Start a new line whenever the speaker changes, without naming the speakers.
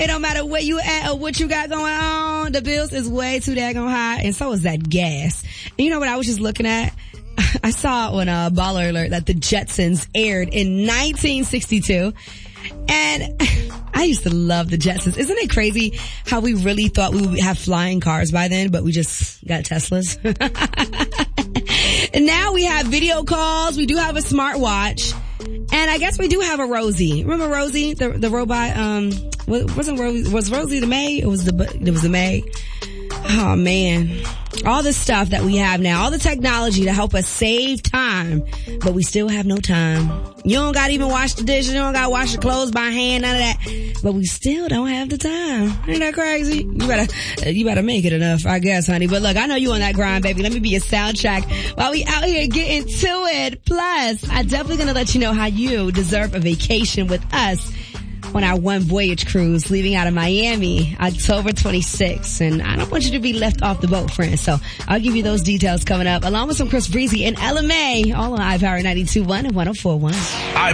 It don't matter where you at or what you got going on. The bills is way too daggone high, and so is that gas. And you know what I was just looking at? I saw on Baller Alert that the Jetsons aired in 1962. And I used to love the Jetsons. Isn't it crazy how we really thought we would have flying cars by then, but we just got Teslas? And now we have video calls. We do have a smartwatch. And I guess we do have a Rosie. Remember Rosie, the robot? Was Rosie the maid? It was the maid. Oh man. All the stuff that we have now, all the technology to help us save time, but we still have no time. You don't gotta even wash the dishes, you don't gotta wash the clothes by hand, none of that. But we still don't have the time. Ain't that crazy? You better make it enough, I guess, honey. But look, I know you on that grind, baby. Let me be your soundtrack while we out here getting to it. Plus, I'm definitely gonna let you know how you deserve a vacation with us on our One Voyage cruise leaving out of Miami October 26th. And I don't want you to be left off the boat, friends. So I'll give you those details coming up along with some Chris Breezy and LMA all on iPower 92.1 and 104.1.